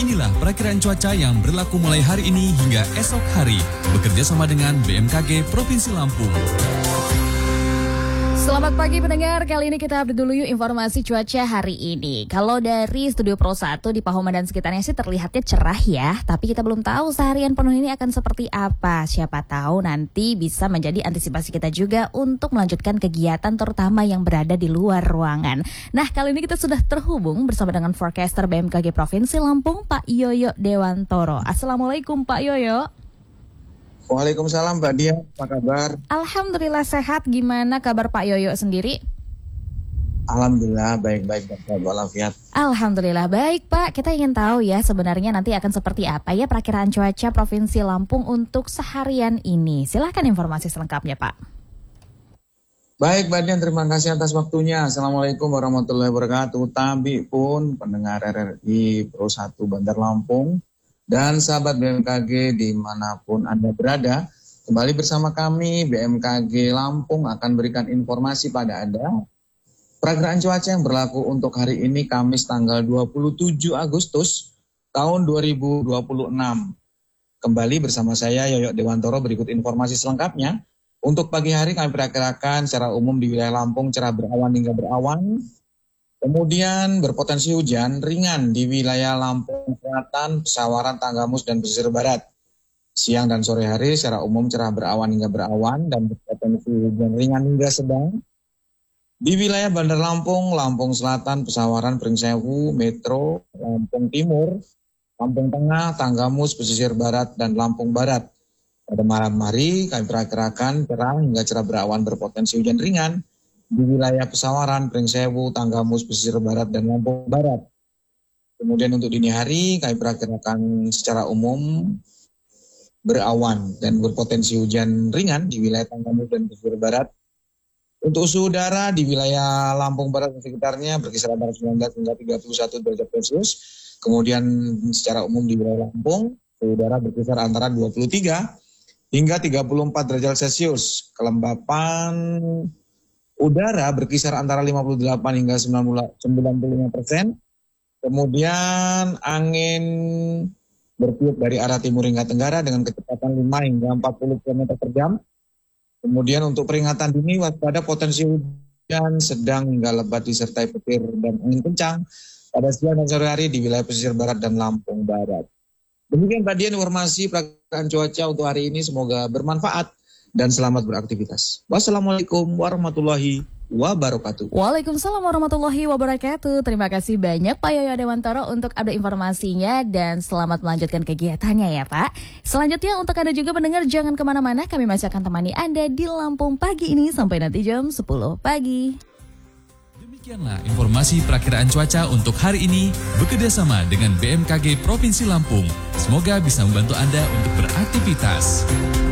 Inilah perakiraan cuaca yang berlaku mulai hari ini hingga esok hari, bekerja sama dengan BMKG Provinsi Lampung. Selamat pagi pendengar, kali ini kita update dulu yuk informasi cuaca hari ini. Kalau dari Studio Pro 1 di Pahoman dan sekitarnya sih terlihatnya cerah ya, tapi kita belum tahu seharian penuh ini akan seperti apa. Siapa tahu nanti bisa menjadi antisipasi kita juga untuk melanjutkan kegiatan terutama yang berada di luar ruangan. Nah, kali ini kita sudah terhubung bersama dengan forecaster BMKG Provinsi Lampung, Pak Yoyo Dewantoro. Assalamualaikum Pak Yoyo. Waalaikumsalam Mbak Dia, apa kabar? Alhamdulillah sehat, gimana kabar Pak Yoyo sendiri? Alhamdulillah baik-baik walafiat. Alhamdulillah baik Pak, kita ingin tahu ya sebenarnya nanti akan seperti apa ya perakiraan cuaca Provinsi Lampung untuk seharian ini. Silahkan informasi selengkapnya Pak. Baik Mbak Dia, terima kasih atas waktunya. Assalamualaikum warahmatullahi wabarakatuh. Tabi pun pendengar RRI Pro 1 Bandar Lampung dan sahabat BMKG dimanapun Anda berada, kembali bersama kami BMKG Lampung akan berikan informasi pada Anda. Perakiraan cuaca yang berlaku untuk hari ini Kamis tanggal 27 Agustus tahun 2026. Kembali bersama saya Yoyo Dewantoro, berikut informasi selengkapnya. Untuk pagi hari kami perkirakan secara umum di wilayah Lampung cerah berawan hingga berawan. Kemudian berpotensi hujan ringan di wilayah Lampung Selatan, Pesawaran, Tanggamus, dan Pesisir Barat. Siang dan sore hari secara umum cerah berawan hingga berawan dan berpotensi hujan ringan hingga sedang. Di wilayah Bandar Lampung, Lampung Selatan, Pesawaran, Pringsewu, Metro, Lampung Timur, Lampung Tengah, Tanggamus, Pesisir Barat, dan Lampung Barat. Pada malam hari kami perkirakan cerah hingga cerah berawan berpotensi hujan ringan di wilayah Pesawaran, Pringsewu, Tanggamus, Pesisir Barat, dan Lampung Barat. Kemudian untuk dini hari, kami perkirakan secara umum berawan dan berpotensi hujan ringan di wilayah Tanggamus dan Pesisir Barat. Untuk suhu udara di wilayah Lampung Barat dan sekitarnya berkisar antara 19 hingga 31 derajat Celcius. Kemudian secara umum di wilayah Lampung, suhu udara berkisar antara 23 hingga 34 derajat Celcius. Kelembapan udara berkisar antara 58 hingga 95%. Kemudian angin bertiup dari arah timur hingga tenggara dengan kecepatan 5 hingga 40 km per jam. Kemudian untuk peringatan dini waspada potensi hujan sedang hingga lebat disertai petir dan angin kencang pada siang dan sore hari di wilayah pesisir barat dan Lampung Barat. Demikian tadi informasi perakiraan cuaca untuk hari ini, semoga bermanfaat dan selamat beraktivitas. Wassalamualaikum warahmatullahi wabarakatuh. Waalaikumsalam warahmatullahi wabarakatuh. Terima kasih banyak Pak Yoyo Dewantoro untuk update informasinya dan selamat melanjutkan kegiatannya ya Pak. Selanjutnya untuk Anda juga pendengar jangan kemana-mana, kami masih akan temani Anda di Lampung pagi ini sampai nanti jam 10 pagi. Demikianlah informasi perakiraan cuaca untuk hari ini bekerjasama dengan BMKG Provinsi Lampung. Semoga bisa membantu Anda untuk beraktivitas.